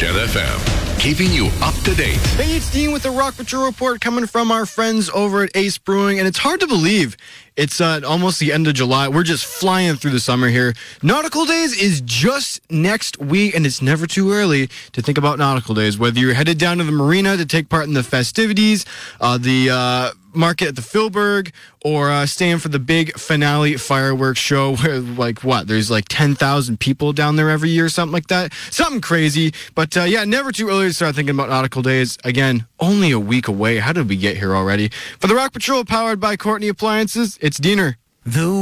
Gen FM, keeping you up to date. Hey, it's Dean with the Rock Patrol Report coming from our friends over at Ace Brewing, and it's hard to believe it's almost the end of July. We're just flying through the summer here. Nautical Days is just next week, and it's never too early to think about Nautical Days. Whether you're headed down to the marina to take part in the festivities, the market at the Philberg, or staying for the big finale fireworks show where, there's 10,000 people down there every year, something like that. Something crazy. But, never too early to start thinking about Nautical Days. Again, only a week away. How did we get here already? For the Rock Patrol, powered by Courtney Appliances, it's Diener.